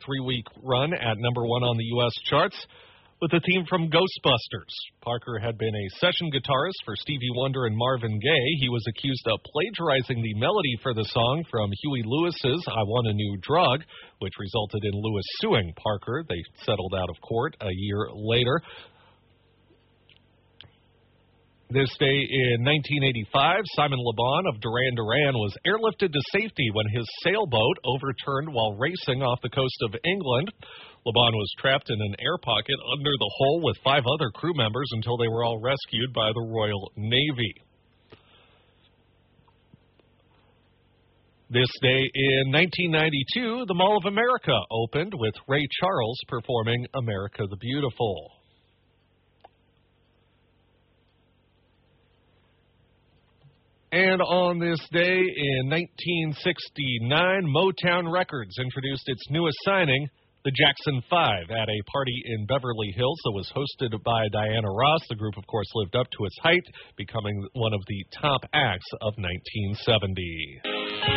3-week run at number 1 on the U.S. charts with a theme from Ghostbusters. Parker had been a session guitarist for Stevie Wonder and Marvin Gaye. He was accused of plagiarizing the melody for the song from Huey Lewis's I Want a New Drug, which resulted in Lewis suing Parker. They settled out of court a year later. This day in 1985, Simon Le Bon of Duran Duran was airlifted to safety when his sailboat overturned while racing off the coast of England. Le Bon was trapped in an air pocket under the hull with 5 other crew members until they were all rescued by the Royal Navy. This day in 1992, the Mall of America opened with Ray Charles performing America the Beautiful. And on this day in 1969, Motown Records introduced its newest signing, the Jackson 5, at a party in Beverly Hills that was hosted by Diana Ross. The group, of course, lived up to its height, becoming one of the top acts of 1970.